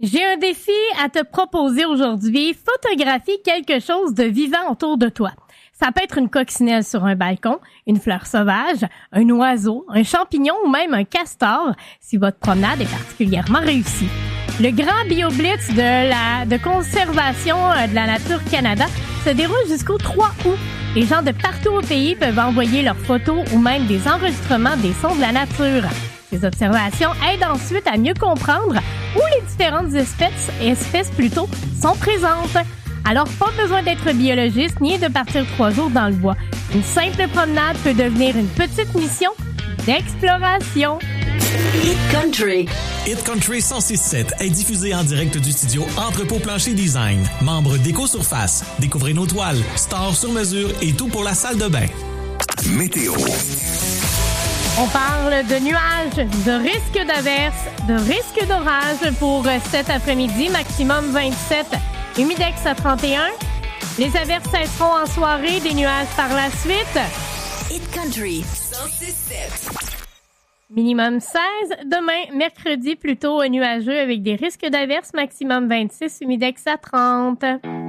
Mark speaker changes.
Speaker 1: J'ai un défi à te proposer aujourd'hui. Photographie quelque chose de vivant autour de toi. Ça peut être une coccinelle sur un balcon, une fleur sauvage, un oiseau, un champignon ou même un castor si votre promenade est particulièrement réussie. Le Grand BioBlitz de conservation de la nature Canada se déroule jusqu'au 3 août. Les gens de partout au pays peuvent envoyer leurs photos ou même des enregistrements des sons de la nature. Ces observations aident ensuite à mieux comprendre où les différentes espèces sont présentes. Alors, pas besoin d'être biologiste ni de partir 3 jours dans le bois. Une simple promenade peut devenir une petite mission d'exploration.
Speaker 2: Hit Country.
Speaker 3: Hit Country 106.7 est diffusé en direct du studio Entrepôt Plancher Design. Membre d'Éco-Surface. Découvrez nos toiles, stores sur mesure et tout pour la salle de bain.
Speaker 4: Météo.
Speaker 1: On parle de nuages, de risques d'averses, de risques d'orage pour cet après-midi, maximum 27, humidex à 31. Les averses cesseront en soirée, des nuages par la suite.
Speaker 2: Hit Country 106.7.
Speaker 1: Minimum 16. Demain, mercredi, plutôt nuageux avec des risques d'averses, maximum 26, humidex à 30.